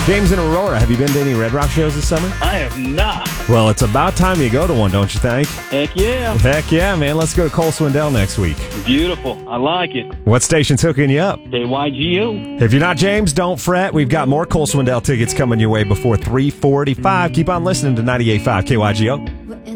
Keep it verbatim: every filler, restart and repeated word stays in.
James and Aurora, have you been to any Red Rock shows this summer? I have not. Well, it's about time you go to one, don't you think? Heck yeah. Heck yeah, man. Let's go to Cole Swindell next week. Beautiful. I like it. What station's hooking you up? K Y G O. If you're not James, don't fret. We've got more Cole Swindell tickets coming your way before three forty-five. Keep on listening to ninety-eight point five K Y G O.